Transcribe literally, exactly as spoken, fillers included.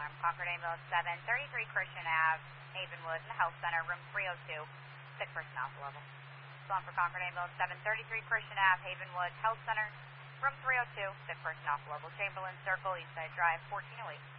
alarm. Concord Ambulance seven thirty-three Christian Ave, Havenwood, in the Health Center, room three oh two. Sick person alpha level. Alarm for Concord Ambulance seven thirty-three Christian Ave, Havenwood, Health Center, room three oh two. Sick person alpha level. Chamberlain Circle, Eastside Drive, fourteen oh eight.